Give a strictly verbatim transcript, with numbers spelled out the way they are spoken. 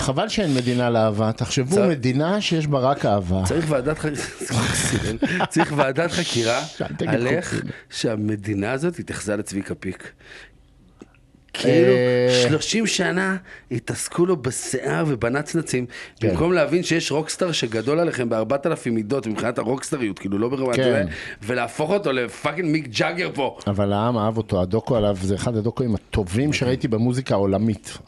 חבל שאין מדינה לאהבה, תחשבו מדינה שיש בה רק אהבה. צריך ועדת חקירה, צריך ועדת חקירה על איך שהמדינה הזאת התייחסה לצביקה פיק. כאילו שלושים שנה התעסקו לו בשיער ובנצנצים, במקום להבין שיש רוקסטאר שגדול עליכם בארבעת אלפים מידות מבחינת הרוקסטריות, כאילו לא ברמת זה, ולהפוך אותו לפאקינג מיק ג'אגר פה. אבל העם אהב אותו, הדוקו עליו זה אחד הדוקוים הטובים שראיתי במוזיקה העולמית.